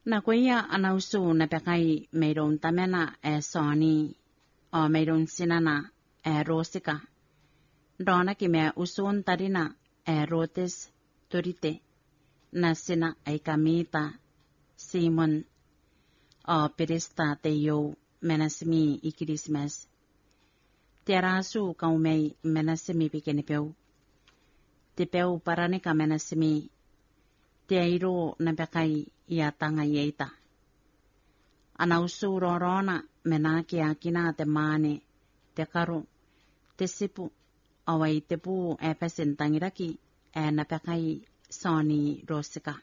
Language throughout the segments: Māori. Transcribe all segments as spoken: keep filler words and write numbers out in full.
Na kuia anausu na pekai mayroon tamena e soni o mayroon sinana e rosika. Dona ki me usun tarina e rotes turite na sina ay kamita Simon o pirista teyo menasimi ikirismes. Tiarasu kaumei menasimi pikenipeu. Tipeu paranika menasimi tiairo na pekai iatanga yeita. Anausu rorona menaki akina te mane te karu te sipu awai te pu e pesentangiraki e na pekai soni rosika.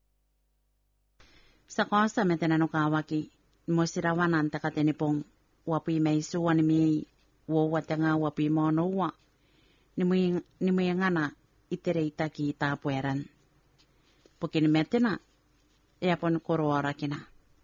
Sa kosa metena nukawaki mosirawana antaka tenipong wapi meisuwa ni mi wo watenga wapi monowa ni muyangana itereitaki tapueran. Pukin metena eapon korora kina.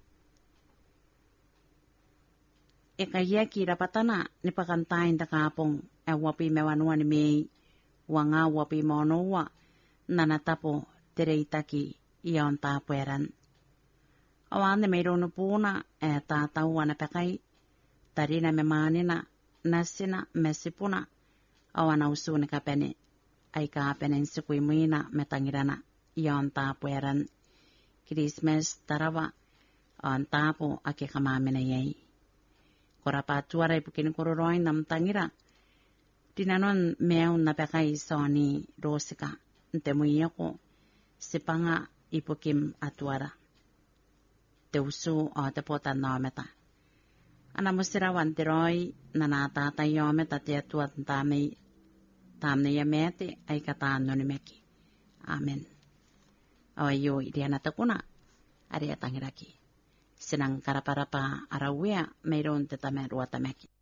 Eka yaki rapatana ni pakantain takapong e wapi mewanua ni mi wanga wapi monowa nanatapo tereitaki ion tapueran. Awan de mayroon puna e tatawa na pekai tarina memanina nasina mesipuna awan ausu ni kapene ay kapene sukui muina metangirana ion tapueran. Christmas tarawa on tapo ake kamamena yei. Korapa tuaray pukin kororoin nam tangira. Dinanon meon na pekai soni rosika. Ntemuiya ko sipanga ipukim atuara. Teusu o tepotan nometa. Anamusirawan tiroi nanatata yometa tiatuat tamay tamna yamete ay kataan nonimeki. Amen. Awayo idianata kuna ariatangiraki. Sinang karaparapa arawea mayroon tetamer watameki.